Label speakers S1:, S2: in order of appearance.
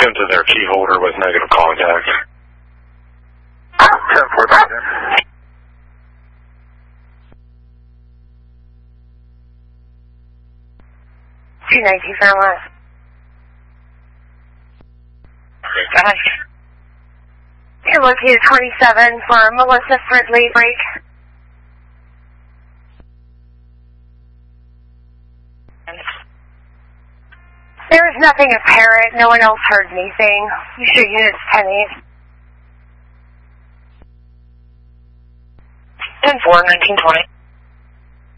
S1: to their key holder with negative contact.
S2: 10-4, back there.
S3: 292 Fairmont. Go ahead. You're located 27 for Melissa Fridley break. There is nothing apparent. No one else heard anything. You should units 10-8.
S4: 10-4, 1920.